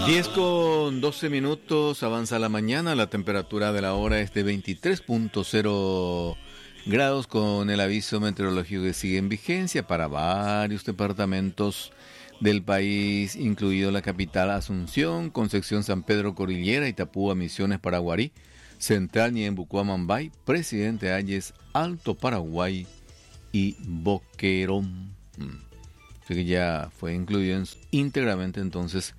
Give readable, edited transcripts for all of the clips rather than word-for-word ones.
10:12, avanza la mañana, la temperatura de la hora es de 23.0 grados con el aviso meteorológico que sigue en vigencia para varios departamentos del país, incluido la capital Asunción, Concepción, San Pedro, Cordillera, Itapúa, Misiones, Paraguarí, Central, Ñembucú, Mambay, Presidente Hayes, Alto Paraguay y Boquerón. Así que ya fue incluido íntegramente entonces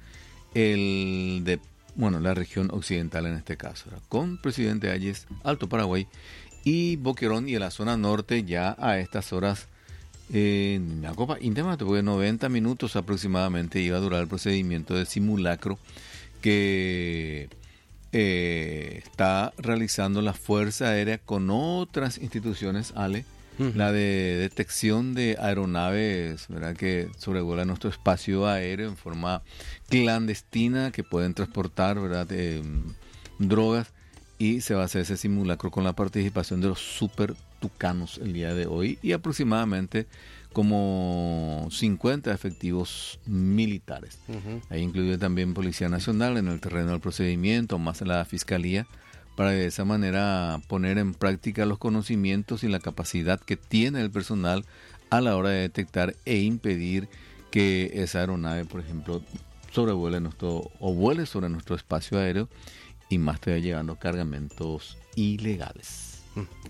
la región occidental en este caso, ¿verdad? Con Presidente Hayes, Alto Paraguay y Boquerón, y en la zona norte ya a estas horas la copa íntima, porque 90 minutos aproximadamente iba a durar el procedimiento de simulacro que está realizando la Fuerza Aérea con otras instituciones, Ale, la de detección de aeronaves, ¿verdad?, que sobrevuelan nuestro espacio aéreo en forma clandestina, que pueden transportar, ¿verdad?, drogas, y se va a hacer ese simulacro con la participación de los super tucanos el día de hoy y aproximadamente como 50 efectivos militares. Ahí incluye también Policía Nacional en el terreno del procedimiento, más la Fiscalía, para de esa manera poner en práctica los conocimientos y la capacidad que tiene el personal a la hora de detectar e impedir que esa aeronave, por ejemplo, vuele sobre nuestro espacio aéreo, y más todavía llevando cargamentos ilegales.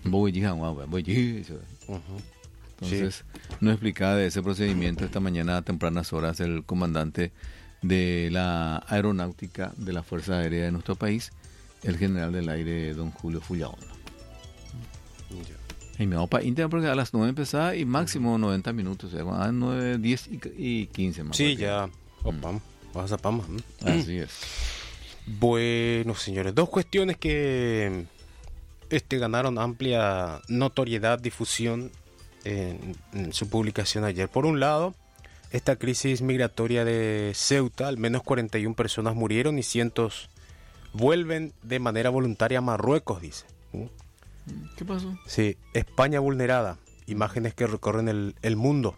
Entonces, nos explicaba de ese procedimiento esta mañana a tempranas horas el comandante de la aeronáutica de la Fuerza Aérea de nuestro país, el general del aire, don Julio Fullaondo. Y me vamos para India porque a las 9 empezaba y máximo 90 minutos, o sea, a 9, 10 y 15 más. Sí, ya. Vas a Pama. Así es. Bueno, señores, dos cuestiones que ganaron amplia notoriedad, difusión en su publicación ayer. Por un lado, esta crisis migratoria de Ceuta, al menos 41 personas murieron y cientos vuelven de manera voluntaria a Marruecos, dice. ¿Qué pasó? Sí, España vulnerada, imágenes que recorren el mundo.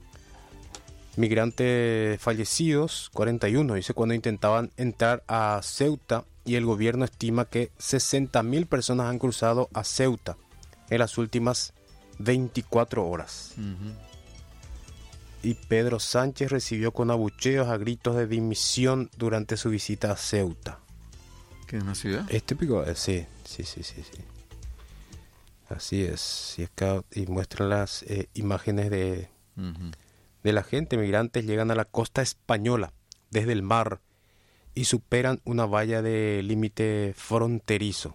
Migrantes fallecidos, 41, dice, cuando intentaban entrar a Ceuta, y el gobierno estima que 60.000 personas han cruzado a Ceuta en las últimas 24 horas. Y Pedro Sánchez recibió con abucheos a gritos de dimisión durante su visita a Ceuta. ¿Qué es una ciudad? Es típico, sí. Así es. Y muestran las imágenes de la gente. Migrantes llegan a la costa española desde el mar y superan una valla de límite fronterizo.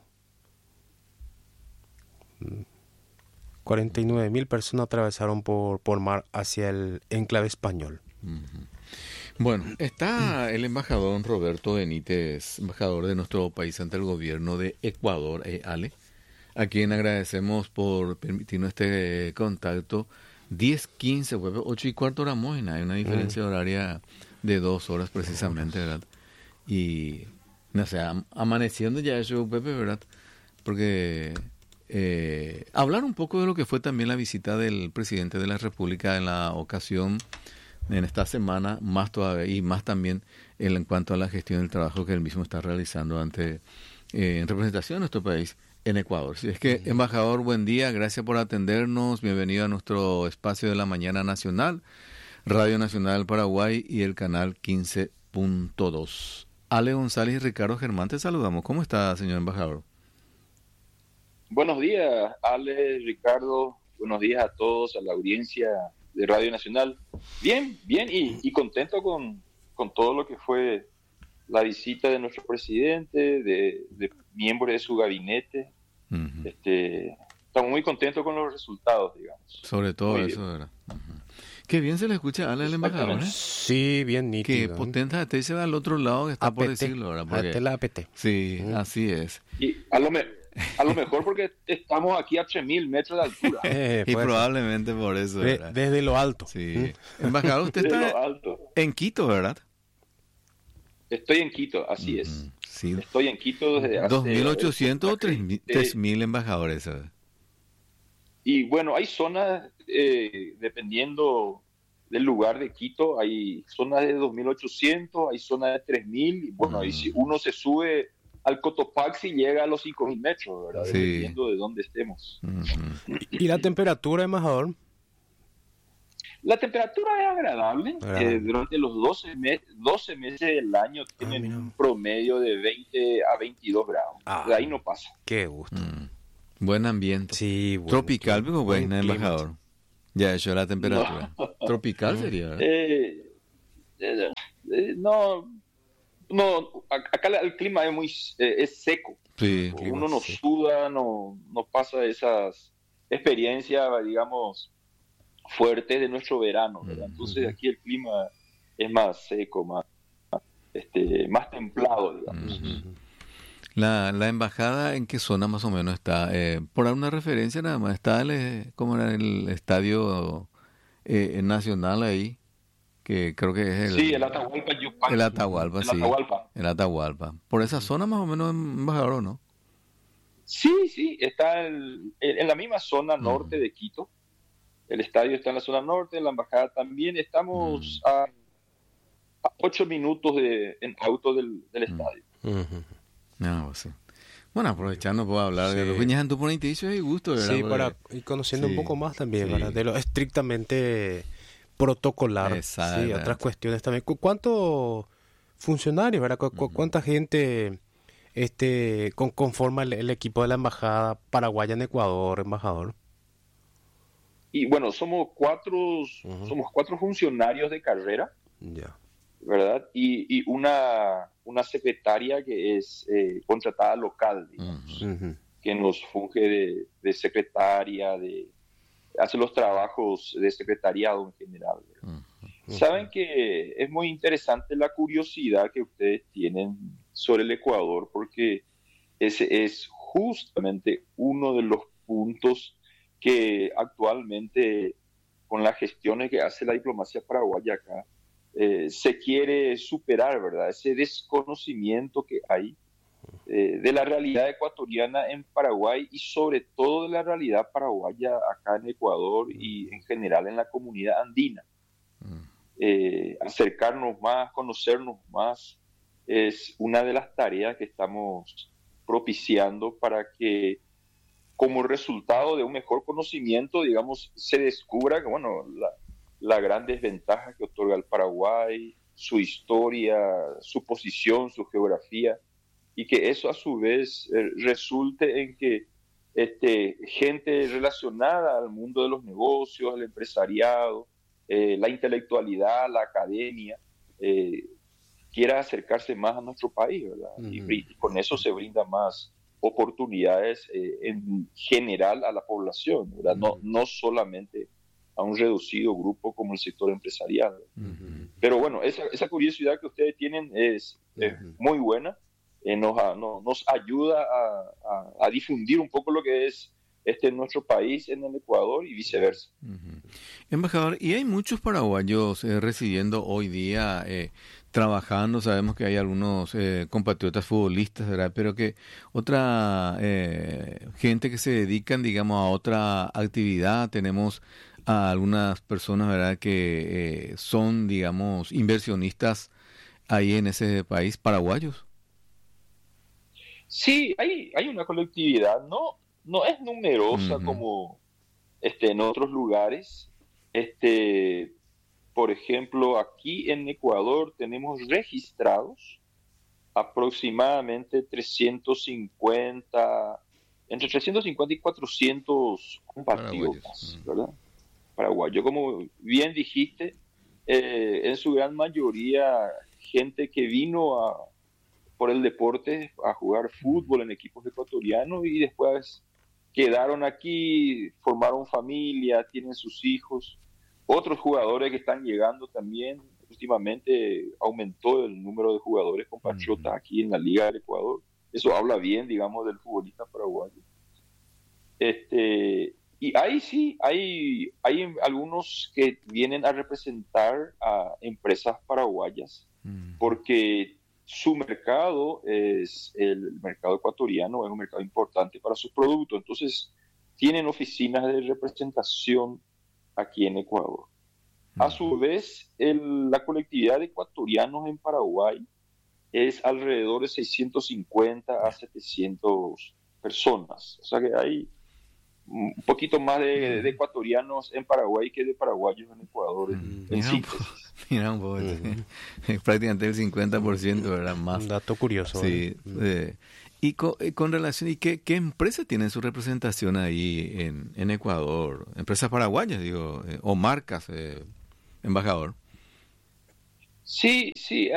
49.000 personas atravesaron por mar hacia el enclave español. Bueno, está el embajador Roberto Benítez, embajador de nuestro país ante el gobierno de Ecuador, Ale, a quien agradecemos por permitirnos este contacto. 10:15, 8:15 horas Mojena, hay una diferencia horaria de 2 horas precisamente, ¿verdad? Y, no sé, amaneciendo ya eso, Pepe, ¿verdad? Porque hablar un poco de lo que fue también la visita del presidente de la República en la ocasión, en esta semana, más todavía, y más también en cuanto a la gestión del trabajo que él mismo está realizando en representación de nuestro país en Ecuador. Si es que, embajador, buen día, gracias por atendernos, bienvenido a nuestro espacio de la mañana nacional, Radio Nacional del Paraguay y el canal 15.2. Ale González y Ricardo Germán, te saludamos. ¿Cómo está, señor embajador? Buenos días, Ale, Ricardo, buenos días a todos, a la audiencia de Radio Nacional. Bien, y contento con todo lo que fue la visita de nuestro presidente, de miembros de su gabinete. Estamos muy contentos con los resultados, digamos. Sobre todo muy eso, ¿verdad? Qué bien se le escucha a Ale, el embajador, ¿eh? Sí, bien nítido. Qué potente, usted se va al otro lado que está por decirlo, ¿verdad? Porque la APT. Sí, así es. Y a lo mejor porque estamos aquí a 3.000 metros de altura. Y probablemente por eso, ¿verdad? Desde lo alto. Sí. Embajador, usted está en Quito, ¿verdad? Estoy en Quito, así es. Sí. Estoy en Quito desde hace... 2.800 o 3.000 embajadores, ¿sabes? Y bueno, hay zonas, dependiendo del lugar de Quito hay zonas de 2.800, hay zonas de 3.000, y bueno, y si uno se sube al Cotopaxi llega a los 5.000 metros, ¿verdad? Sí. Dependiendo de dónde estemos. ¿Y la temperatura, embajador? La temperatura es agradable. Durante los 12 meses del año tienen un promedio de 20 a 22 grados. De ahí no pasa. Qué gusto. Buen ambiente. Sí, bueno, tropical, pero buen bueno, clima. embajador. Ya eso la temperatura. Tropical sería, ¿verdad? No, acá el clima es muy es seco. Sí. Uno no suda, no pasa esas experiencias, digamos, fuertes de nuestro verano, ¿verdad? Entonces aquí el clima es más seco, más templado, digamos. La embajada, ¿en qué zona más o menos está? Por dar una referencia nada más, está ¿cómo era el estadio nacional ahí? Que creo que es Sí, el Atahualpa Yupanqui. El Atahualpa, sí. El Atahualpa. Por esa zona más o menos, embajador, ¿o no? Sí, está en la misma zona norte de Quito. El estadio está en la zona norte, la embajada también. Estamos a 8 minutos en auto del estadio. No, sí. Bueno, aprovechando puedo hablar de los viñas por indicio y gusto, ¿verdad? Sí, para ir conociendo un poco más también, ¿verdad? De lo estrictamente protocolar. Exacto. Sí, otras cuestiones también. ¿Cuántos funcionarios, verdad? ¿Cuánta gente conforma el equipo de la embajada paraguaya en Ecuador, embajador? Y bueno, somos cuatro funcionarios de carrera, ¿verdad? Y una secretaria que es contratada local, digamos, que nos funge de secretaria, hace los trabajos de secretariado en general, ¿verdad? Saben que es muy interesante la curiosidad que ustedes tienen sobre el Ecuador, porque ese es justamente uno de los puntos que actualmente, con las gestiones que hace la diplomacia paraguaya acá, se quiere superar, ¿verdad? Ese desconocimiento que hay de la realidad ecuatoriana en Paraguay y sobre todo de la realidad paraguaya acá en Ecuador y en general en la comunidad andina. Acercarnos más, conocernos más, es una de las tareas que estamos propiciando para que, como resultado de un mejor conocimiento, digamos, se descubra que, bueno, la gran desventaja que otorga el Paraguay, su historia, su posición, su geografía, y que eso a su vez resulte en que gente relacionada al mundo de los negocios, al empresariado, la intelectualidad, la academia, quiera acercarse más a nuestro país, ¿verdad? Y con eso se brinda más oportunidades en general a la población, ¿verdad? No solamente a un reducido grupo como el sector empresarial. Pero bueno, esa curiosidad que ustedes tienen es muy buena, nos ayuda a difundir un poco lo que es nuestro país en el Ecuador y viceversa. Embajador, y hay muchos paraguayos residiendo hoy día, trabajando. Sabemos que hay algunos compatriotas futbolistas, ¿verdad? Pero que otra gente que se dedican, digamos, a otra actividad. Tenemos a algunas personas, ¿verdad?, que son, digamos, inversionistas ahí en ese país, paraguayos. Sí, hay una colectividad, no es numerosa como en otros lugares. Por ejemplo, aquí en Ecuador tenemos registrados aproximadamente entre 350 y 400 compatriotas, ¿verdad? Paraguayos. Como bien dijiste, en su gran mayoría gente que vino por el deporte a jugar fútbol en equipos ecuatorianos y después quedaron aquí, formaron familia, tienen sus hijos. Otros jugadores que están llegando también, últimamente aumentó el número de jugadores compatriotas aquí en la Liga del Ecuador. Eso habla bien, digamos, del futbolista paraguayo. Y ahí sí, hay algunos que vienen a representar a empresas paraguayas, porque su mercado es el mercado ecuatoriano, es un mercado importante para sus productos. Entonces, tienen oficinas de representación aquí en Ecuador. A su vez, la colectividad de ecuatorianos en Paraguay es alrededor de 650 a 700 personas. O sea que hay un poquito más de ecuatorianos en Paraguay que de paraguayos en Ecuador, en Mira un poco, síntesis. mira un poco. Es prácticamente el 50%, ¿verdad? Más. Un dato curioso. Sí. Y con relación, ¿y qué empresa tiene su representación ahí en Ecuador? Empresas paraguayas, digo, o marcas, embajador. Sí, sí.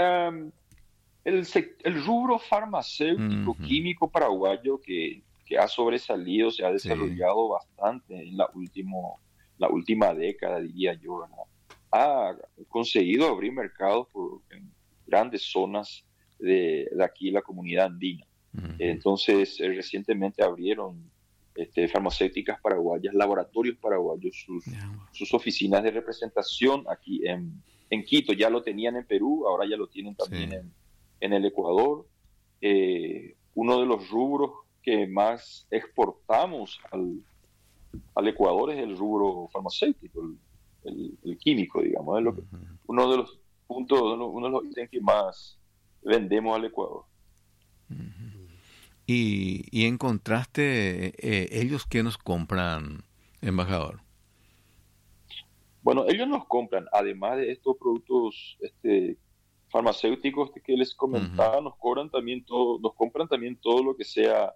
El rubro farmacéutico químico paraguayo que ha sobresalido, se ha desarrollado bastante en la última década, diría yo, ¿verdad? Ha conseguido abrir mercados en grandes zonas de aquí, la comunidad andina. Entonces, recientemente abrieron farmacéuticas paraguayas, laboratorios paraguayos, sus oficinas de representación aquí en Quito. Ya lo tenían en Perú, ahora ya lo tienen también en el Ecuador. Uno de los rubros que más exportamos al Ecuador es el rubro farmacéutico, el químico, digamos. Es uno de los puntos, uno de los ítems que más vendemos al Ecuador. Y en contraste, ¿ellos qué nos compran, embajador? Bueno, ellos nos compran, además de estos productos farmacéuticos que les comentaba, nos compran también todo lo que sea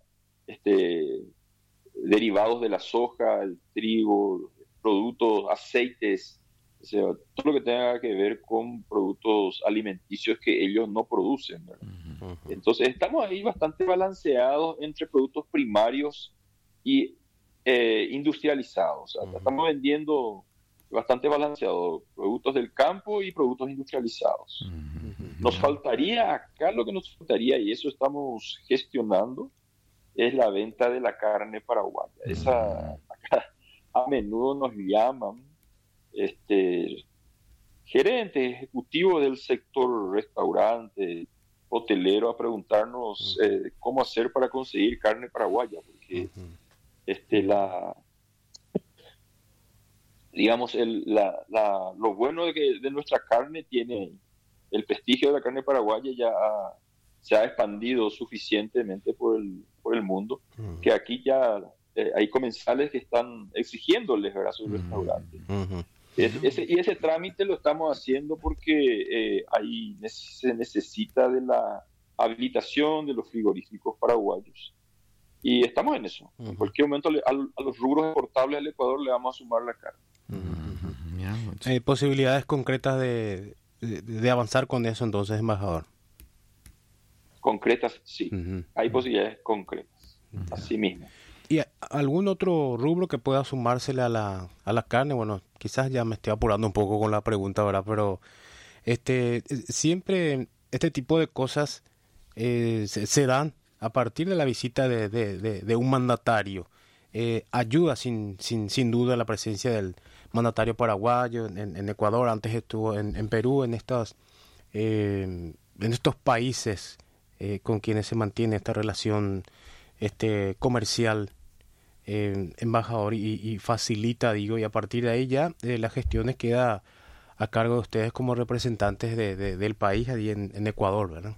derivados de la soja, el trigo, productos, aceites, o sea, todo lo que tenga que ver con productos alimenticios que ellos no producen, ¿verdad? Entonces estamos ahí bastante balanceados entre productos primarios y industrializados. O sea, estamos vendiendo bastante balanceado, productos del campo y productos industrializados. Nos faltaría acá, lo que nos faltaría, y eso estamos gestionando, es la venta de la carne paraguaya. Acá a menudo nos llaman gerentes ejecutivos del sector restaurante, hotelero, a preguntarnos cómo hacer para conseguir carne paraguaya, porque digamos, lo bueno de nuestra carne tiene el prestigio de la carne paraguaya, se ha expandido suficientemente por el mundo, que aquí ya hay comensales que están exigiéndoles, ¿verdad?, a sus restaurantes. Y ese trámite lo estamos haciendo porque ahí se necesita de la habilitación de los frigoríficos paraguayos. Y estamos en eso. En cualquier momento a los rubros exportables del Ecuador le vamos a sumar la carne. ¿Hay posibilidades concretas de avanzar con eso entonces, embajador? Concretas, sí. Hay posibilidades concretas. Así mismo. ¿Y algún otro rubro que pueda sumársele a la carne? Bueno, quizás ya me estoy apurando un poco con la pregunta, ¿verdad? Pero siempre este tipo de cosas se dan a partir de la visita de un mandatario. Ayuda sin duda la presencia del mandatario paraguayo en Ecuador, antes estuvo en Perú, en estos países con quienes se mantiene esta relación comercial, embajador, y facilita, digo, y a partir de ahí ya las gestiones queda a cargo de ustedes como representantes del país allí en Ecuador, ¿verdad?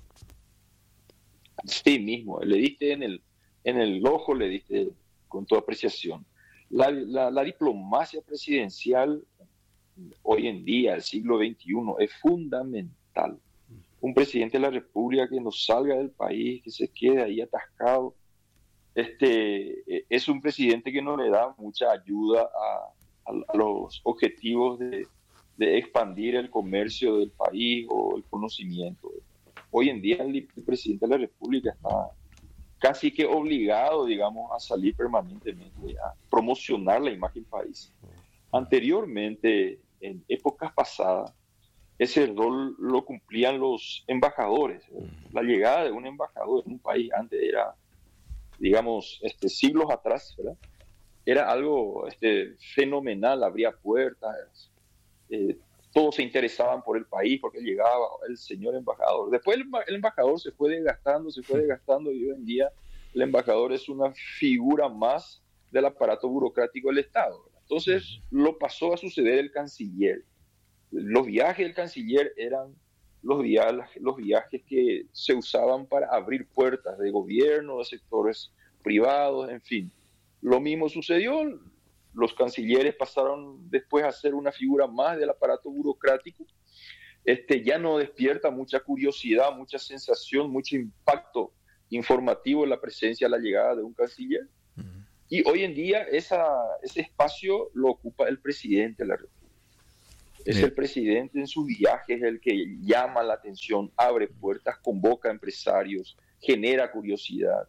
Sí mismo, le diste en el ojo, le diste con tu apreciación. La diplomacia presidencial hoy en día, el siglo XXI, es fundamental. Un presidente de la República que no salga del país, que se quede ahí atascado, es un presidente que no le da mucha ayuda a los objetivos de expandir el comercio del país o el conocimiento. Hoy en día el presidente de la República está casi que obligado, digamos, a salir permanentemente, a promocionar la imagen país. Anteriormente, en épocas pasadas, ese rol lo cumplían los embajadores. La llegada de un embajador en un país antes era, digamos, siglos atrás, ¿verdad?, era algo fenomenal, abría puertas, todos se interesaban por el país porque llegaba el señor embajador. Después el embajador se fue desgastando y hoy en día el embajador es una figura más del aparato burocrático del Estado, ¿verdad? Entonces lo pasó a suceder el canciller. Los viajes del canciller eran los viajes que se usaban para abrir puertas de gobierno, de sectores privados, en fin. Lo mismo sucedió, los cancilleres pasaron después a ser una figura más del aparato burocrático. Ya no despierta mucha curiosidad, mucha sensación, mucho impacto informativo en la presencia, la llegada de un canciller. Y hoy en día ese espacio lo ocupa el presidente de la República. Es el presidente en sus viajes el que llama la atención, abre puertas, convoca a empresarios, genera curiosidad.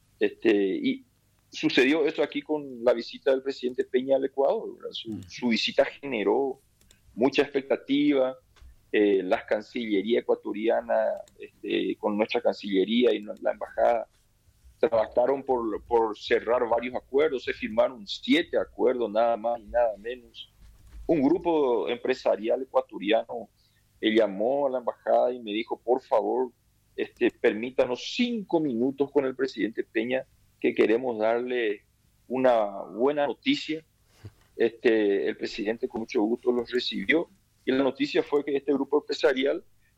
Y sucedió esto aquí con la visita del presidente Peña al Ecuador. Su visita generó mucha expectativa. La Cancillería ecuatoriana, con nuestra Cancillería y la Embajada, trabajaron por cerrar varios acuerdos. Se firmaron 7 acuerdos, nada más y nada menos. Un grupo empresarial ecuatoriano llamó a la embajada y me dijo, por favor, permítanos 5 minutos con el presidente Peña, que queremos darle una buena noticia. El presidente con mucho gusto los recibió y la noticia fue que este grupo empresarial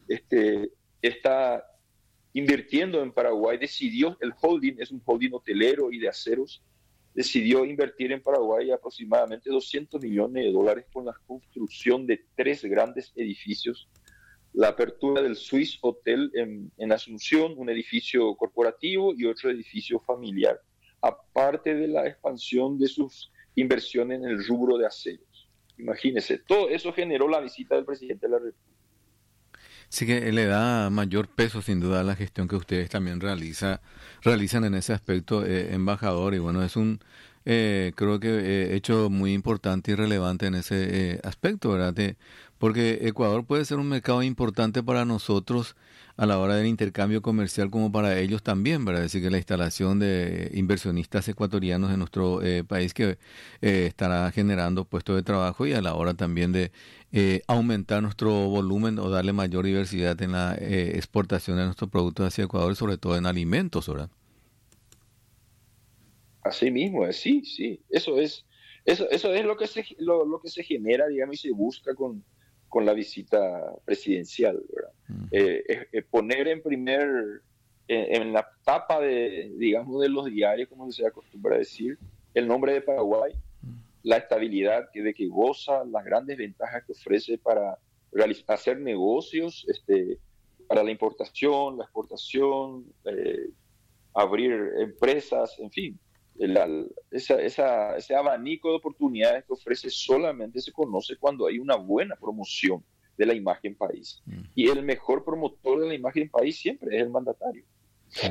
está invirtiendo en Paraguay. Decidió, el holding es un holding hotelero y de aceros, decidió invertir en Paraguay aproximadamente $200 millones con la construcción de 3 grandes edificios. La apertura del Swiss Hotel en Asunción, un edificio corporativo y otro edificio familiar, aparte de la expansión de sus inversiones en el rubro de aceros. Imagínense, todo eso generó la visita del presidente de la República. Sí, que le da mayor peso sin duda a la gestión que ustedes también realizan en ese aspecto, embajador, y bueno, es un creo que hecho muy importante y relevante en ese aspecto, ¿verdad? Porque Ecuador puede ser un mercado importante para nosotros a la hora del intercambio comercial como para ellos también, ¿verdad? Es decir, que la instalación de inversionistas ecuatorianos en nuestro país que estará generando puestos de trabajo y a la hora también de aumentar nuestro volumen o darle mayor diversidad en la exportación de nuestros productos hacia Ecuador, sobre todo en alimentos, ¿verdad? Así mismo, sí. Eso es lo que se genera, digamos, y se busca con la visita presidencial, ¿verdad? Poner en la tapa digamos, de los diarios, como se acostumbra a decir, el nombre de Paraguay, la estabilidad de que goza, las grandes ventajas que ofrece para hacer negocios, para la importación, la exportación, abrir empresas, en fin. Ese abanico de oportunidades que ofrece solamente se conoce cuando hay una buena promoción de la imagen país. Y el mejor promotor de la imagen país siempre es el mandatario. Sí.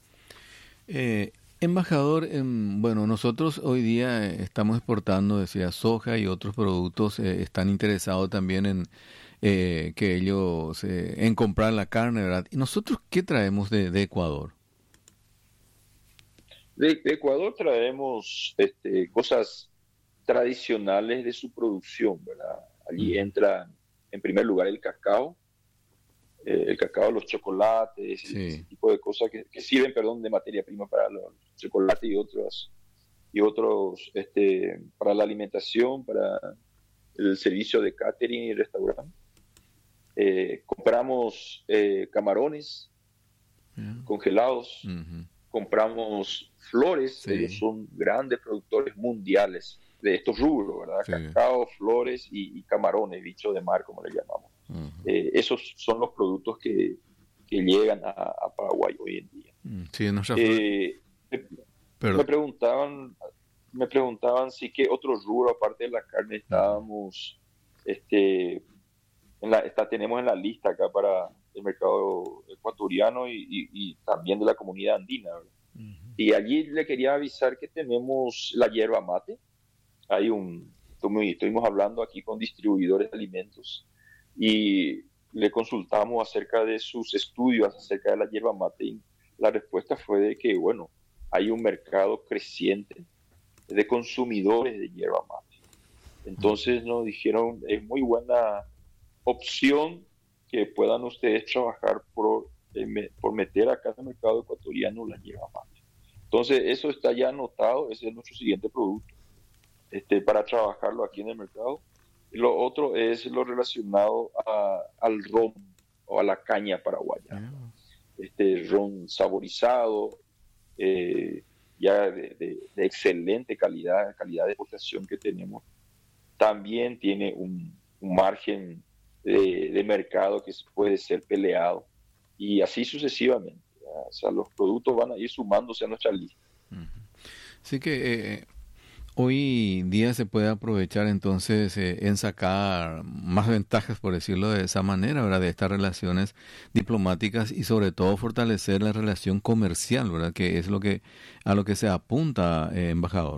Embajador, bueno, nosotros hoy día estamos exportando, decía, soja y otros productos. Están interesados también en que ellos en comprar la carne, ¿verdad? ¿Y nosotros qué traemos de Ecuador? De Ecuador traemos cosas tradicionales de su producción, ¿verdad? Allí entra en primer lugar el cacao, los chocolates, sí, ese tipo de cosas que sirven, de materia prima para los chocolates y otros para la alimentación, para el servicio de catering y restaurante. Compramos camarones congelados. Compramos flores, sí. Ellos son grandes productores mundiales de estos rubros, ¿verdad? Sí. Cacao, flores y camarones, bicho de mar, como le llamamos. Esos son los productos que llegan a Paraguay hoy en día. Sí, me preguntaban si qué otro rubro, aparte de la carne, estábamos, tenemos en la lista acá para el mercado ecuatoriano y también de la comunidad andina, ¿verdad? Y allí le quería avisar que tenemos la yerba mate. Estuvimos hablando aquí con distribuidores de alimentos y le consultamos acerca de sus estudios acerca de la yerba mate y la respuesta fue de que, bueno, hay un mercado creciente de consumidores de yerba mate. Entonces nos dijeron, es muy buena opción que puedan ustedes trabajar por meter acá en el mercado ecuatoriano la yerba mate. Entonces eso está ya anotado, ese es nuestro siguiente producto para trabajarlo aquí en el mercado. Lo otro es lo relacionado al ron o a la caña paraguaya. Ah, Este ron saborizado, eh, ya de excelente calidad, calidad de exportación que tenemos, también tiene un margen de mercado que puede ser peleado y así sucesivamente. O sea, los productos van a ir sumándose a nuestra lista. sí que hoy día se puede aprovechar entonces en sacar más ventajas, por decirlo de esa manera, ¿verdad? De estas relaciones diplomáticas y sobre todo fortalecer la relación comercial, ¿verdad? Que es lo que a lo que se apunta, embajador.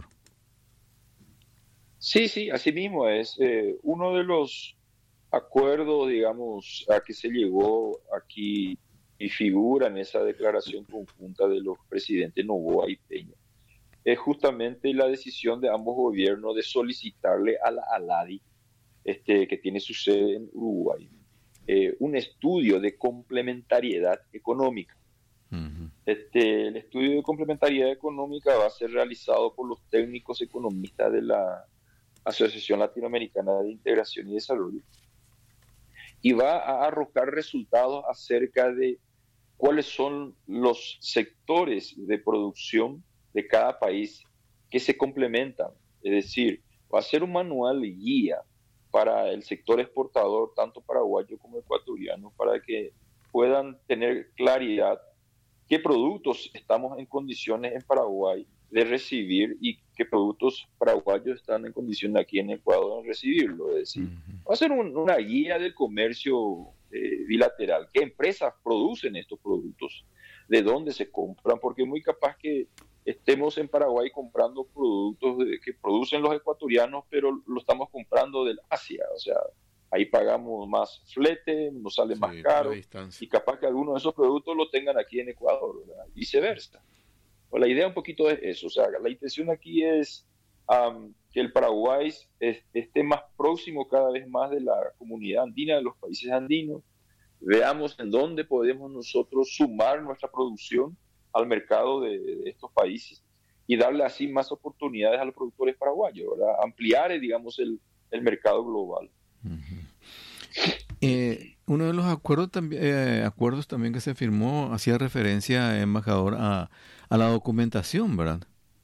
Sí, sí, así mismo es. Uno de los acuerdos, digamos, a que se llegó aquí y figura en esa declaración conjunta de los presidentes Noboa y Peña, es justamente la decisión de ambos gobiernos de solicitarle a la ALADI, que tiene su sede en Uruguay, un estudio de complementariedad económica. Ujú. El estudio de complementariedad económica va a ser realizado por los técnicos economistas de la Asociación Latinoamericana de Integración y Desarrollo y va a arrojar resultados acerca de cuáles son los sectores de producción de cada país que se complementan. Es decir, va a ser un manual de guía para el sector exportador, tanto paraguayo como ecuatoriano, para que puedan tener claridad qué productos estamos en condiciones en Paraguay de recibir y qué productos paraguayos están en condiciones aquí en Ecuador de recibirlo. Es decir, Ujú. va a ser una guía del comercio bilateral. ¿Qué empresas producen estos productos? ¿De dónde se compran? Porque es muy capaz que estemos en Paraguay comprando productos que producen los ecuatorianos, pero lo estamos comprando del Asia. O sea, ahí pagamos más flete, nos sale más Sí, la caro distancia. y capaz que algunos de esos productos los tengan aquí en Ecuador, ¿verdad? Viceversa. Pues la idea un poquito es eso, o sea, la intención aquí es que el Paraguay esté más próximo cada vez más de la comunidad andina, de los países andinos, veamos en dónde podemos nosotros sumar nuestra producción al mercado de estos países y darle así más oportunidades a los productores paraguayos, ¿verdad? Ampliar, digamos, el mercado global. Ujú. Uno de los acuerdos también que se firmó hacía referencia, embajador, a la documentación, ¿verdad?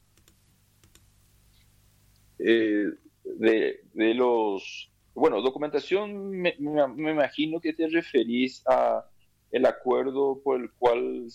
De los, bueno, documentación, me imagino que te referís a el acuerdo por el cual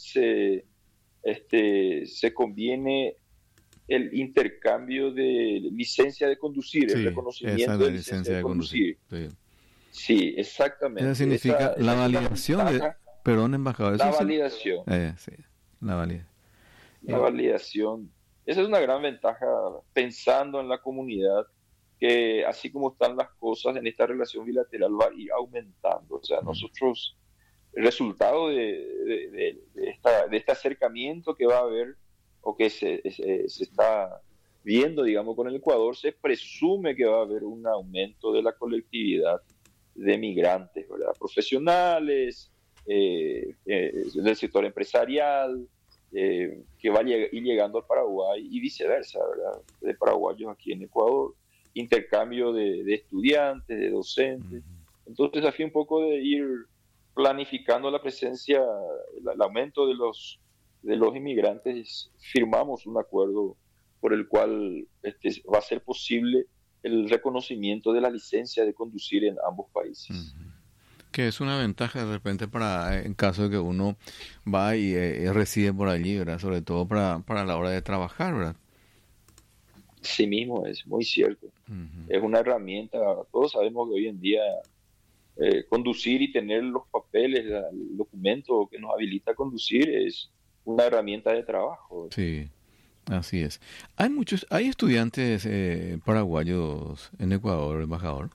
se conviene el intercambio de licencia de conducir, el Sí, esa es reconocimiento la de licencia licencia de de conducir. conducir. Sí. Sí, Eso exactamente. significa Esa la es una validación de, ventaja, perdón, embajador, la eso sí, validación. sí, la validación. La validación. Esa es una gran ventaja pensando en la comunidad, que así como están las cosas en esta relación bilateral va a ir aumentando. O sea, nosotros, el resultado de este acercamiento que va a haber o que se está viendo, digamos, con el Ecuador, se presume que va a haber un aumento de la colectividad de migrantes, ¿verdad? Profesionales, del sector empresarial, que va a ir llegando al Paraguay y viceversa, ¿verdad? De paraguayos aquí en Ecuador, intercambio de estudiantes, de docentes. Entonces, así un poco de ir planificando la presencia, el aumento de los inmigrantes, firmamos un acuerdo por el cual va a ser posible el reconocimiento de la licencia de conducir en ambos países. Ujú. Que es una ventaja de repente para, en caso de que uno va y reside por allí, ¿verdad? Sobre todo para la hora de trabajar, ¿verdad? Sí mismo es muy cierto. Ujú. Es una herramienta, todos sabemos que hoy en día conducir y tener los papeles, el documento que nos habilita a conducir es una herramienta de trabajo. Sí, así es. Hay estudiantes paraguayos en Ecuador, embajador.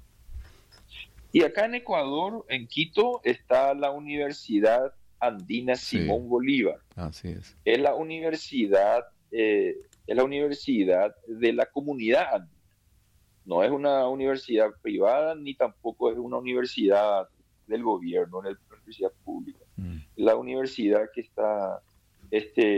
Y acá en Ecuador, en Quito, está la Universidad Andina Sí, Simón Bolívar. así es. Es la universidad, es la universidad de la comunidad andina. No es una universidad privada ni tampoco es una universidad del gobierno, una universidad pública. Mm. Es la universidad que está,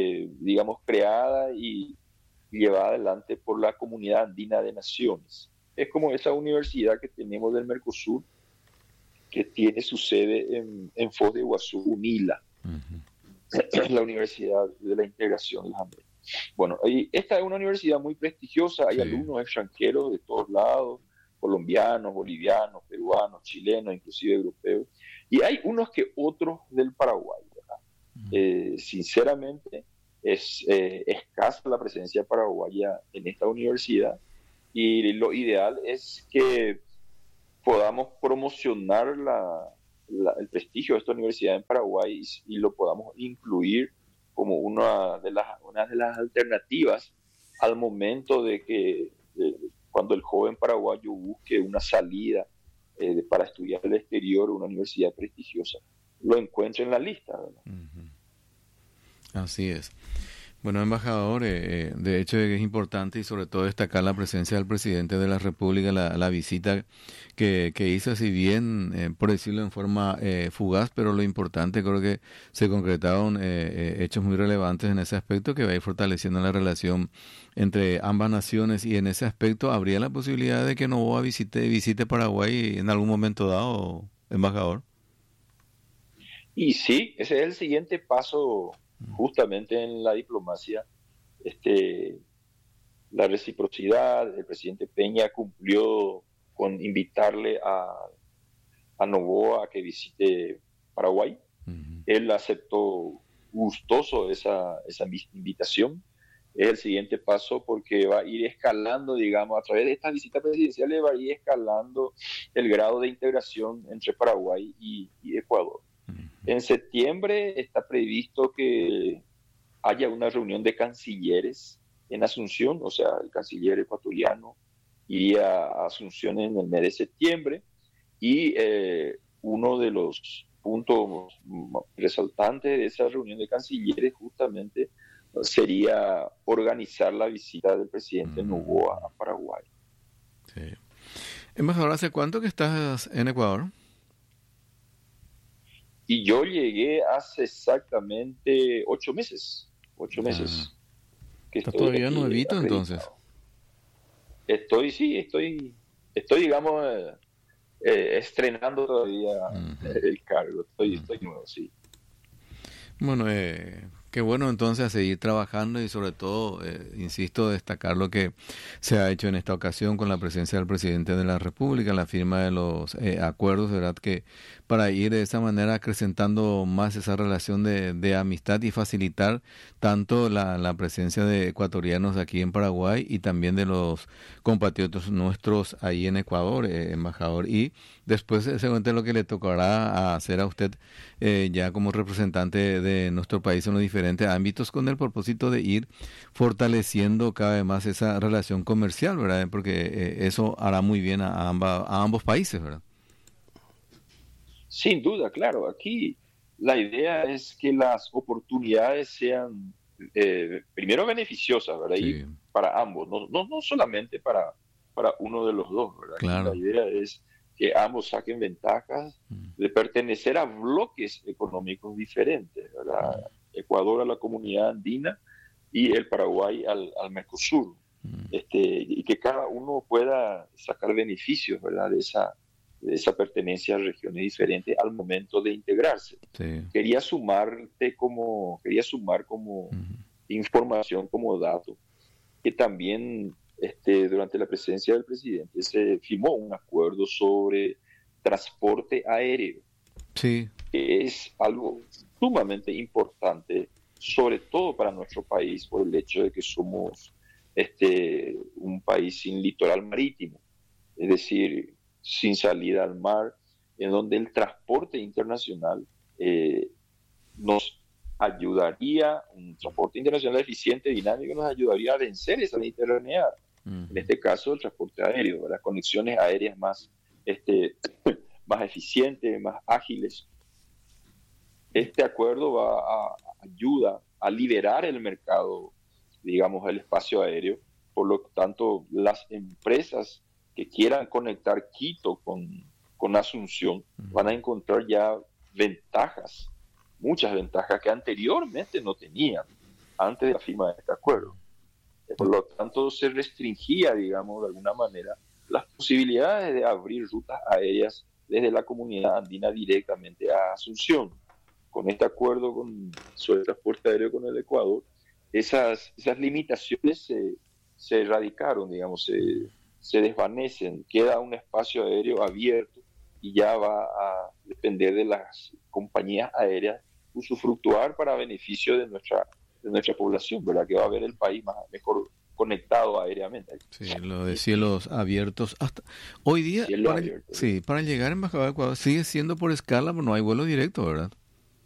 digamos, creada y llevada adelante por la Comunidad Andina de Naciones. es como esa universidad que tenemos del Mercosur, que tiene su sede en Foz de Iguazú, UNILA, la Universidad de la Integración de las Américas. Bueno, y esta es una universidad muy prestigiosa, hay alumnos extranjeros de todos lados, colombianos, bolivianos, peruanos, chilenos, inclusive europeos, y hay unos que otros del Paraguay, ¿verdad? Sinceramente, es escasa la presencia paraguaya en esta universidad, y lo ideal es que podamos promocionar el prestigio de esta universidad en Paraguay y lo podamos incluir como una de las alternativas al momento de que cuando el joven paraguayo busque una salida para estudiar al exterior, una universidad prestigiosa, lo encuentre en la lista, ¿verdad? Así es. Bueno, embajador, de hecho es importante y sobre todo destacar la presencia del presidente de la República, la visita que hizo, si bien, por decirlo en forma fugaz, pero lo importante creo que se concretaron hechos muy relevantes en ese aspecto que va a ir fortaleciendo la relación entre ambas naciones, y en ese aspecto habría la posibilidad de que Noboa visite Paraguay en algún momento dado, embajador. Y sí, ese es el siguiente paso justamente en la diplomacia, la reciprocidad. El presidente Peña cumplió con invitarle a Noboa a que visite Paraguay. Él aceptó gustoso esa invitación. Es el siguiente paso porque va a ir escalando, digamos, a través de estas visitas presidenciales va a ir escalando el grado de integración entre Paraguay y Ecuador. En septiembre está previsto que haya una reunión de cancilleres en Asunción, o sea, el canciller ecuatoriano iría a Asunción en el mes de septiembre, y uno de los puntos resaltantes de esa reunión de cancilleres justamente sería organizar la visita del presidente Noboa a Paraguay. Sí. Embajador, ¿hace cuánto que estás en Ecuador? Y yo llegué hace exactamente 8 meses. 8 meses. Que ¿estás todavía nuevito entonces? Estoy, digamos, estrenando todavía el cargo. Estoy nuevo, sí. Bueno, qué bueno entonces a seguir trabajando y sobre todo, insisto, destacar lo que se ha hecho en esta ocasión con la presencia del presidente de la República, la firma de los acuerdos, ¿verdad? Que para ir de esa manera acrecentando más esa relación de amistad y facilitar tanto la presencia de ecuatorianos aquí en Paraguay y también de los compatriotas nuestros ahí en Ecuador, embajador. Y después, seguramente lo que le tocará hacer a usted ya como representante de nuestro país en los diferentes ámbitos, con el propósito de ir fortaleciendo cada vez más esa relación comercial, ¿verdad? Porque eso hará muy bien a ambos países, ¿verdad? Sin duda, claro. Aquí la idea es que las oportunidades sean primero beneficiosas, ¿verdad? Sí. Y para ambos, no solamente para uno de los dos, ¿verdad? Claro. La idea es que ambos saquen ventajas de pertenecer a bloques económicos diferentes, ¿verdad? Ecuador a la comunidad andina y el Paraguay al Mercosur, y que cada uno pueda sacar beneficios, ¿verdad? de esa pertenencia a regiones diferentes al momento de integrarse. Sí. Quería sumar como información, como dato, que también durante la presencia del presidente se firmó un acuerdo sobre transporte aéreo, sí, que es algo sumamente importante, sobre todo para nuestro país, por el hecho de que somos un país sin litoral marítimo, es decir, sin salida al mar, en donde el transporte internacional nos ayudaría, un transporte internacional eficiente, dinámico, nos ayudaría a vencer esa mediterránea. En este caso, el transporte aéreo, las conexiones aéreas más eficientes, más ágiles. Este acuerdo ayuda a liberar el mercado, digamos, el espacio aéreo. Por lo tanto, las empresas que quieran conectar Quito con Asunción van a encontrar ya ventajas, muchas ventajas que anteriormente no tenían antes de la firma de este acuerdo. Por lo tanto, se restringía, digamos, de alguna manera, las posibilidades de abrir rutas aéreas desde la comunidad andina directamente a Asunción. Con este acuerdo sobre el transporte aéreo con el Ecuador, esas limitaciones se erradicaron, digamos, se desvanecen, queda un espacio aéreo abierto y ya va a depender de las compañías aéreas usufructuar para beneficio de nuestra población, ¿verdad? Que va a ver el país mejor conectado aéreamente. Sí, lo de cielos abiertos. Hasta hoy día, para llegar a Embajada de Ecuador sigue siendo por escala, pero no hay vuelo directo, ¿verdad?